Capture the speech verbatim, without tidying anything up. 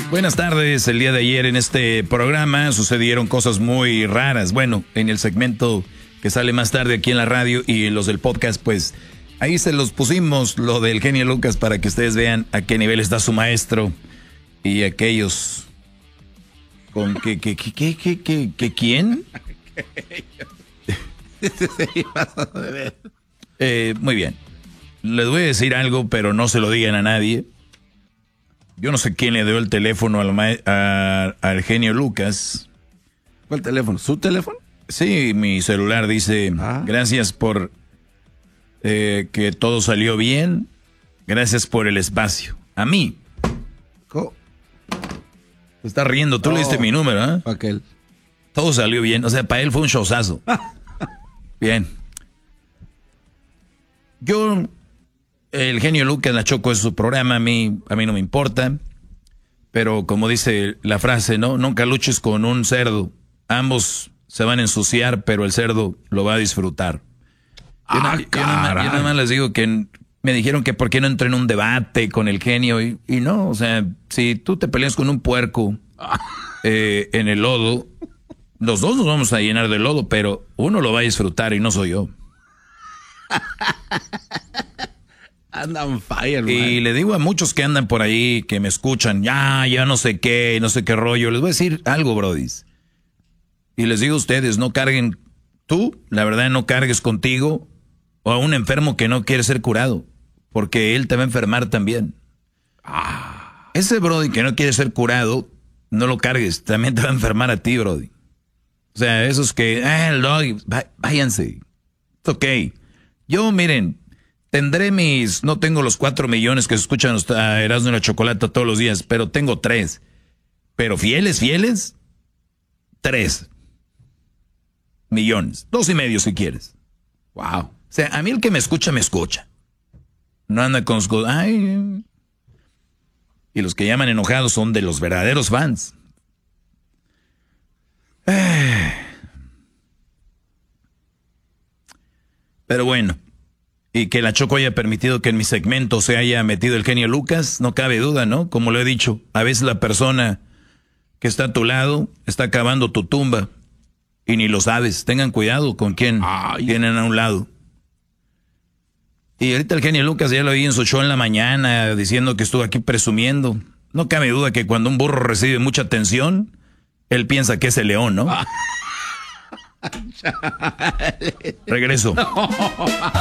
Buenas tardes. El día de ayer en este programa sucedieron cosas muy raras. Bueno, en el segmento que sale más tarde aquí en la radio y en los del podcast, pues ahí se los pusimos, lo del genio Lucas, para que ustedes vean a qué nivel está su maestro y aquellos con que, que, que, que, que, que, que ¿quién? eh, muy bien. Les voy a decir algo, pero no se lo digan a nadie. Yo no sé quién le dio el teléfono al, ma- a, al genio Lucas. ¿Cuál teléfono? ¿Su teléfono? Sí, mi celular dice, ah. gracias por eh, que todo salió bien, gracias por el espacio. A mí. ¿Cómo? Se está riendo, tú oh, le diste mi número, ¿eh? Aquel. Todo salió bien, o sea, para él fue un showzazo. Bien. Yo, el genio Lucas, la Choco es su programa, a mí, a mí no me importa, pero como dice la frase, ¿no? Nunca luches con un cerdo, ambos se van a ensuciar, pero el cerdo lo va a disfrutar. Yo, Ah, no, yo, nada, más, yo nada más les digo que me dijeron que por qué no entré en un debate con el genio y, y no, o sea, si tú te peleas con un puerco eh, en el lodo, los dos nos vamos a llenar de lodo, pero uno lo va a disfrutar y no soy yo. Andan fire, man. Y le digo a muchos que andan por ahí, que me escuchan, ya, ya no sé qué, no sé qué rollo, les voy a decir algo, brodis. Y les digo a ustedes, no carguen, tú, la verdad, no cargues contigo o a un enfermo que no quiere ser curado, porque él te va a enfermar también. Ah. Ese brody que no quiere ser curado, no lo cargues, también te va a enfermar a ti, brody. O sea, esos que, ah, el dog, váyanse. Es ok. Yo, miren, tendré mis, no tengo los cuatro millones que se escuchan a Erasmo y la Chocolata todos los días, pero tengo tres. Pero fieles, fieles, tres millones. Dos y medio si quieres. Wow. O sea, a mí el que me escucha, me escucha. No anda con sus, ay. Y los que llaman enojados son de los verdaderos fans. Pero bueno, y que la Choco haya permitido que en mi segmento se haya metido el genio Lucas, no cabe duda, ¿no? Como lo he dicho, a veces la persona que está a tu lado está cavando tu tumba y ni lo sabes. Tengan cuidado con quién Ay. tienen a un lado. Y ahorita el genio Lucas ya lo vi en su show en la mañana diciendo que estuvo aquí presumiendo. No cabe duda que cuando un burro recibe mucha atención, él piensa que es el león, ¿no? Regreso.